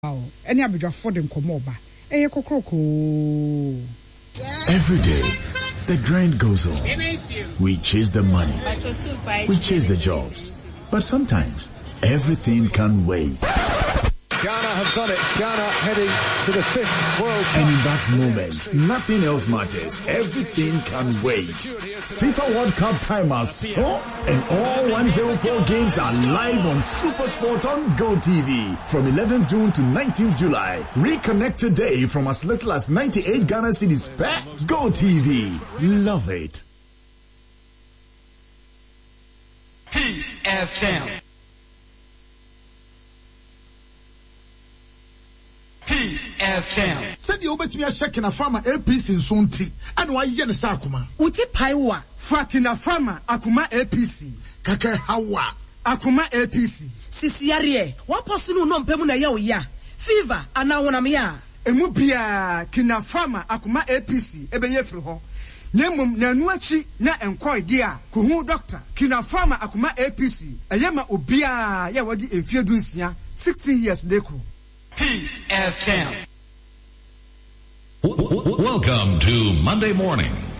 Any abidwa for them come over. Every day, the grind goes on. We chase the money. We chase the jobs. But sometimes, everything can wait. Ghana have done it. Ghana heading to the 5th World Cup. And in that moment, nothing else matters. Everything can wait. FIFA World Cup time has so, and all 104 games are live on SuperSport on Go TV from 11th June to 19th July. Reconnect today from as little as 98 Ghana cedis per Go TV. Love it. Peace FM. Peace FM. Said you bet me a check in a farmer APC in Sunti. And why yen sakuma? Uti paiwa. Fucking a farmer Akuma APC. Kaka hawa. Akuma APC. Sisiarie. What person no mpemu na ya? Fever anawana miya. Emubia kina farmer Akuma APC. Ebe yefri ho. Nyemum na nuachi na enkwai dia. Kuhu doctor. Kina farmer Akuma APC. Ayema ubia ya wadi enfie dunsia. 16 years deku. Peace FM. Welcome to Monday Morning